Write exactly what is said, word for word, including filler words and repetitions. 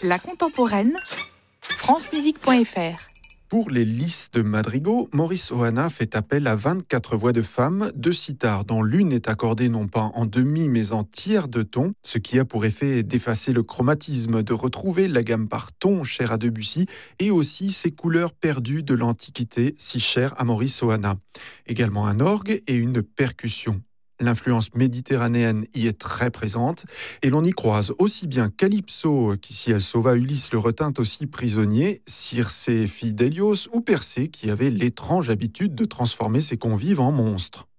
La contemporaine, francemusique point f r. Pour les lisses de madrigaux, Maurice Ohana fait appel à vingt-quatre voix de femmes, deux sitares, dont l'une est accordée non pas en demi mais en tiers de ton, ce qui a pour effet d'effacer le chromatisme, de retrouver la gamme par ton chère à Debussy et aussi ces couleurs perdues de l'Antiquité si chères à Maurice Ohana. Également un orgue et une percussion. L'influence méditerranéenne y est très présente et l'on y croise aussi bien Calypso, qui si elle sauva Ulysse le retint aussi prisonnier, Circé, fille d'Hélios, ou Persée, qui avait l'étrange habitude de transformer ses convives en monstres.